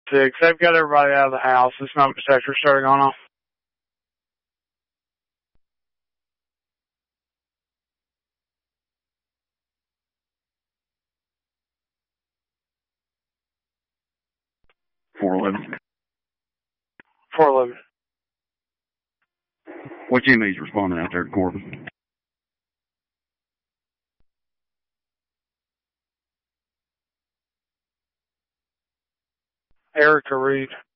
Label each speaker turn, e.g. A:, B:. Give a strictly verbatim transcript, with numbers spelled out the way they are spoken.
A: Six. They've got everybody out of the house. The smoke detector started going off.
B: four eleven.
A: four eleven.
B: Which M E's responding out there to Corbin?
A: Erica Reed.